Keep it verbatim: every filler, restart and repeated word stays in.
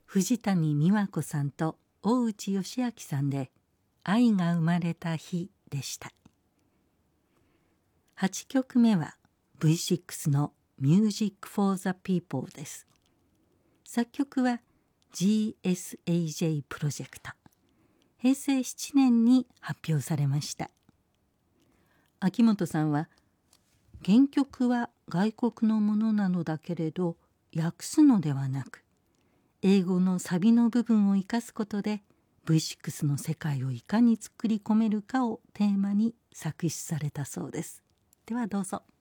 藤谷美和子さんと大内義明さんで愛が生まれた日でした。はちきょくめは ブイシックス の Music for the People です。作曲は ジーエスエージェー プロジェクト。へいせいしちねんに発表されました。秋元さんは原曲は外国のものなのだけれど訳すのではなく英語のサビの部分を生かすことで ブイシックス の世界をいかに作り込めるかをテーマに作詞されたそうです。ではどうぞ。